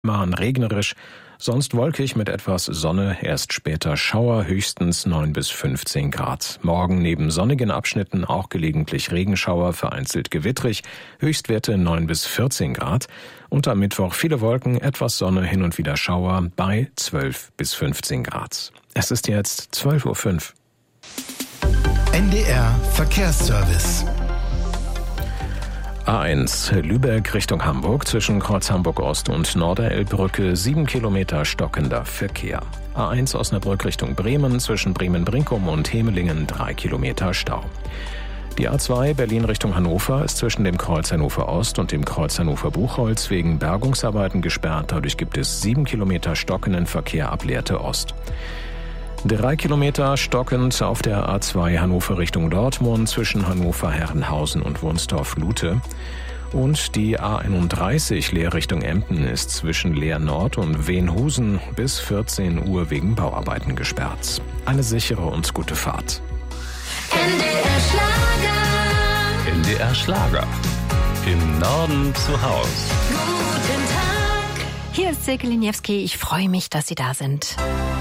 Mahn regnerisch, sonst wolkig mit etwas Sonne, erst später Schauer, höchstens 9 bis 15 Grad. Morgen neben sonnigen Abschnitten auch gelegentlich Regenschauer, vereinzelt gewittrig, Höchstwerte 9 bis 14 Grad. Und am Mittwoch viele Wolken, etwas Sonne, hin und wieder Schauer bei 12 bis 15 Grad. Es ist jetzt 12:05 Uhr. NDR Verkehrsservice. A1 Lübeck Richtung Hamburg zwischen Kreuz Hamburg-Ost und Norderelbbrücke 7 Kilometer stockender Verkehr. A1 Osnabrück Richtung Bremen zwischen Bremen-Brinkum und Hemelingen 3 Kilometer Stau. Die A2 Berlin Richtung Hannover ist zwischen dem Kreuz Hannover Ost und dem Kreuz Hannover Buchholz wegen Bergungsarbeiten gesperrt. Dadurch gibt es 7 Kilometer stockenden Verkehr ab Lehrte Ost. 3 Kilometer stockend auf der A2 Hannover Richtung Dortmund zwischen Hannover-Herrenhausen und Wunstorf-Lute. Und die A31 Leer Richtung Emden ist zwischen Leer Nord und Weenhusen bis 14 Uhr wegen Bauarbeiten gesperrt. Eine sichere und gute Fahrt. NDR Schlager. NDR Schlager. Im Norden zu Haus. Guten Tag. Hier ist Silke Liniewski. Ich freue mich, dass Sie da sind.